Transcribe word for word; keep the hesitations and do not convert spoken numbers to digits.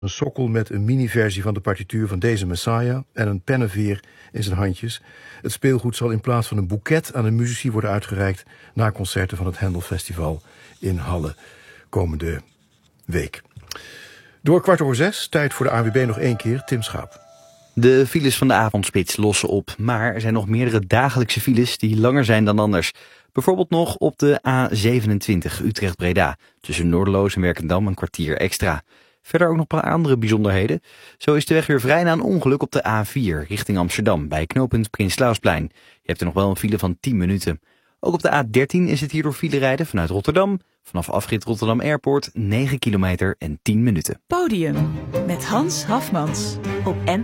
Een sokkel met een mini-versie van de partituur van deze Messiah en een pennenveer in zijn handjes. Het speelgoed zal in plaats van een boeket aan de muzici worden uitgereikt na concerten van het Hendelfestival in Halle komende week. Door kwart over zes, tijd voor de A N W B nog één keer, Tim Schaap. De files van de avondspits lossen op, maar er zijn nog meerdere dagelijkse files die langer zijn dan anders. Bijvoorbeeld nog op de A zevenentwintig Utrecht-Breda, tussen Noorderloos en Werkendam een kwartier extra. Verder ook nog een paar andere bijzonderheden. Zo is de weg weer vrij na een ongeluk op de A vier richting Amsterdam bij knooppunt Prins Clausplein. Je hebt er nog wel een file van tien minuten. Ook op de A dertien is het hierdoor file rijden vanuit Rotterdam. Vanaf afrit Rotterdam Airport negen kilometer en tien minuten. Podium met Hans Hafmans op N